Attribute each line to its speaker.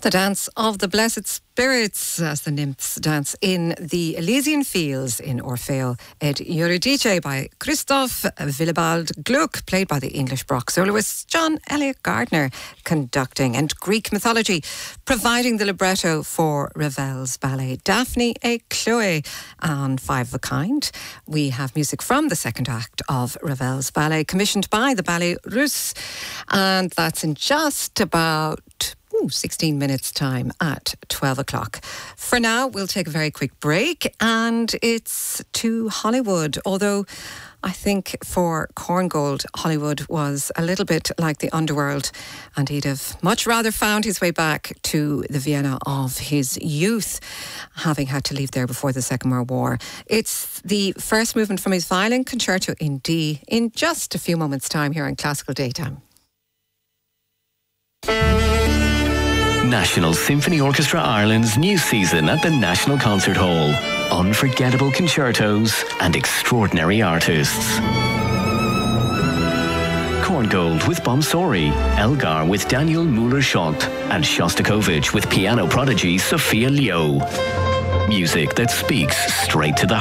Speaker 1: The dance of the blessed spirits as the nymphs dance in the Elysian Fields in Orfeo ed Eurydice by Christoph Willibald Gluck, played by the English Baroque soloist John Eliot Gardner, conducting, and Greek mythology providing the libretto for Ravel's ballet Daphne et Chloe. On Five of a Kind, we have music from the second act of Ravel's ballet commissioned by the Ballet Russe, and that's in just about 16 minutes time at 12 o'clock. For now, we'll take a very quick break, and it's to Hollywood, although I think for Korngold, Hollywood was a little bit like the underworld, and he'd have much rather found his way back to the Vienna of his youth, having had to leave there before the Second World War. It's the first movement from his violin concerto in D in just a few moments' time here on Classical Daytime.
Speaker 2: National Symphony Orchestra Ireland's new season at the National Concert Hall. Unforgettable concertos and extraordinary artists. Korngold with Bomsori, Elgar with Daniel Müller-Schott, and Shostakovich with piano prodigy Sophia Leo. Music that speaks straight to the